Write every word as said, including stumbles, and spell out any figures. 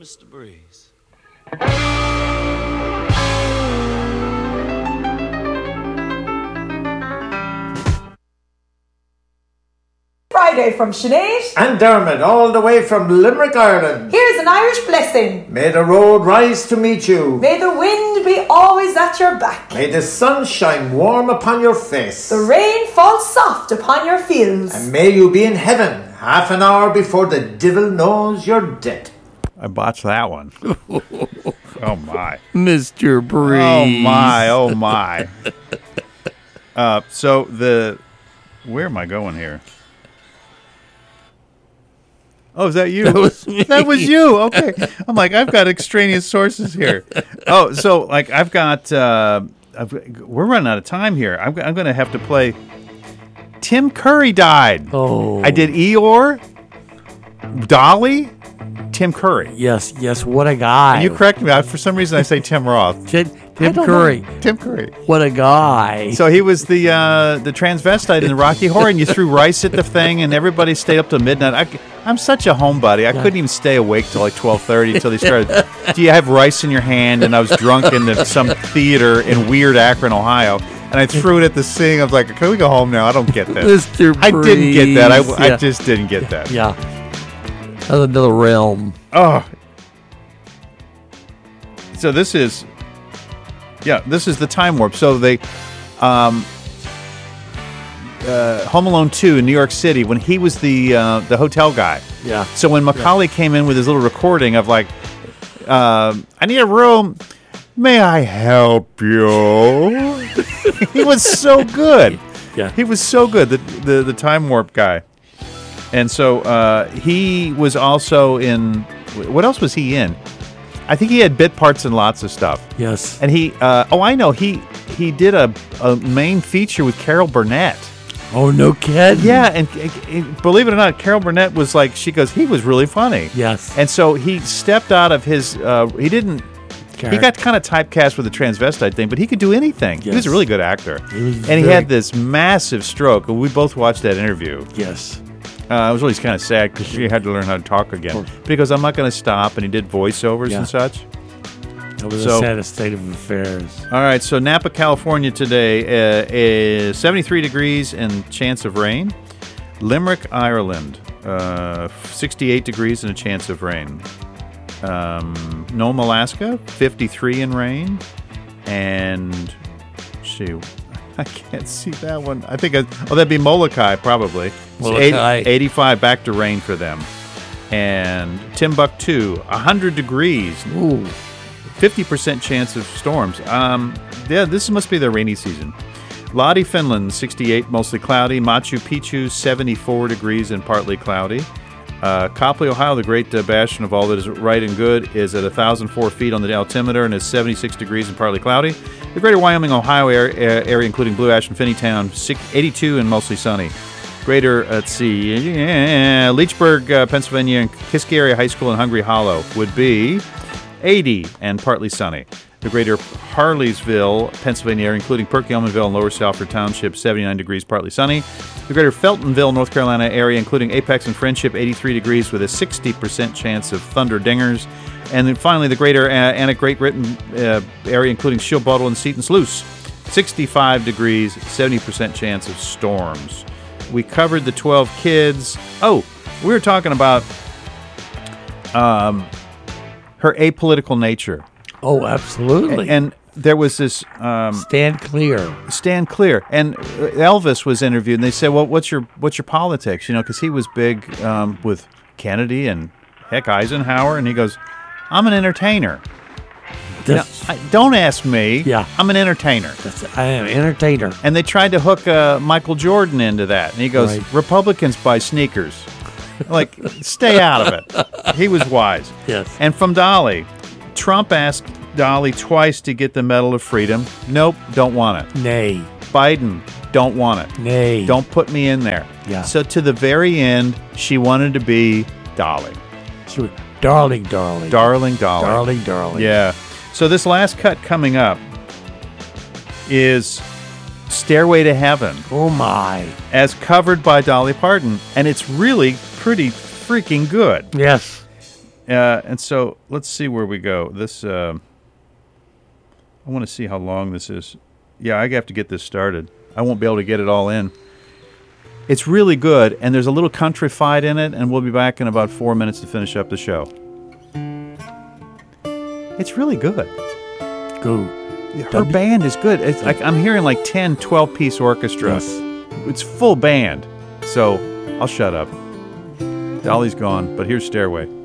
Mister Breeze. Friday from Sinead and Dermot, all the way from Limerick, Ireland. Here's an Irish blessing. May the road rise to meet you. May the wind be always at your back. May the sun shine warm upon your face. The rain fall soft upon your fields. And may you be in heaven half an hour before the devil knows you're dead. I botched that one. Oh, my. Mister Breeze. Oh, my. Oh, my. uh, so the... Where am I going here? Oh, is that you? That was me. That was you. Okay. I'm like, I've got extraneous sources here. Oh, so, like, I've got... Uh, I've, we're running out of time here. I'm, I'm going to have to play... Tim Curry died. Oh. I did Eeyore, Dolly, Tim Curry. Yes, yes, what a guy. And you correct me. I, for some reason, I say Tim Roth. Tim, Tim Curry. Know. Tim Curry. What a guy. So he was the uh, the transvestite in the Rocky Horror, and you threw rice at the thing, and everybody stayed up till midnight. I, I'm such a homebody. I yeah. couldn't even stay awake till like twelve thirty until they started. Do you have rice in your hand? And I was drunk in the, some theater in weird Akron, Ohio. And I threw it at the sing. I was like, can we go home now? I don't get that. Mister I didn't get that. I, yeah. I just didn't get that. Yeah. That's another realm. Oh. So this is, yeah, this is the time warp. So they, um, uh, Home Alone two in New York City, when he was the uh, the hotel guy. Yeah. So when Macaulay yeah. came in with his little recording of like, uh, I need a room. May I help you? He was so good. Yeah. He was so good, the the, the time warp guy. And so uh, he was also in, what else was he in? I think he had bit parts in lots of stuff. Yes. And he, uh, oh, I know, he he did a, a main feature with Carol Burnett. Oh, no kidding. Yeah, and, and believe it or not, Carol Burnett was like, she goes, he was really funny. Yes. And so he stepped out of his, uh, he didn't, He got kind of typecast with the transvestite thing, but he could do anything. Yes. He was a really good actor. He was and he very... had this massive stroke. We both watched that interview. Yes. Uh, I was always kind of sad because he had to learn how to talk again. But he goes, I'm not going to stop, and he did voiceovers yeah. and such. That was so, a sad state of affairs. All right, so Napa, California today uh, is seventy-three degrees and chance of rain. Limerick, Ireland, uh, sixty-eight degrees and a chance of rain. Um, Nome, Alaska, fifty-three in rain, and shoot, I can't see that one. I think, I, oh, that'd be Molokai probably. Molokai. eighty, eighty-five back to rain for them, and Timbuktu, one hundred degrees. Ooh, fifty percent chance of storms. Um, yeah, this must be their rainy season. Lodi, Finland, sixty-eight, mostly cloudy. Machu Picchu, seventy-four degrees and partly cloudy. Uh, Copley, Ohio, the great uh, bastion of all that is right and good, is at one thousand four feet on the altimeter and is seventy-six degrees and partly cloudy. The greater Wyoming, Ohio area, area including Blue Ash and Finneytown, eighty-two and mostly sunny. Greater, let's see, yeah, Leechburg, uh, Pennsylvania, and Kiski Area High School in Hungry Hollow would be eighty and partly sunny. The greater Harleysville, Pennsylvania area, including Perkiomenville and Lower Salford Township, seventy-nine degrees, partly sunny. The greater Feltonville, North Carolina area, including Apex and Friendship, eighty-three degrees with a sixty percent chance of thunder dingers. And then finally, the greater uh, Anna Great Britain uh, area, including Shilbottle and Seton Sluice, sixty-five degrees, seventy percent chance of storms. We covered the twelve kids. Oh, we were talking about um, her apolitical nature. Oh, absolutely. And, and there was this... Um, stand clear. Stand clear. And Elvis was interviewed, and they said, well, what's your what's your politics? You know, because he was big um, with Kennedy and, heck, Eisenhower. And he goes, I'm an entertainer. You know, I, don't ask me. Yeah. I'm an entertainer. That's, I am an entertainer. And they tried to hook uh, Michael Jordan into that. And he goes, right. Republicans buy sneakers. Like, stay out of it. He was wise. Yes. And from Dolly... Trump asked Dolly twice to get the Medal of Freedom. Nope, don't want it. Nay. Biden, don't want it. Nay. Don't put me in there. Yeah. So to the very end, she wanted to be Dolly. She was darling, darling. Darling, Dolly. Darling, darling. Yeah. So this last cut coming up is Stairway to Heaven. Oh, my. As covered by Dolly Parton. And it's really pretty freaking good. Yes. Uh, and so let's see where we go. This, uh, I want to see how long this is. Yeah, I have to get this started. I won't be able to get it all in. It's really good, and there's a little countrified in it, and we'll be back in about four minutes to finish up the show. It's really good. Go. Her band is good. It's like I'm hearing like ten, twelve-piece orchestra. Yes. It's full band. So I'll shut up. Dolly's gone, but here's Stairway.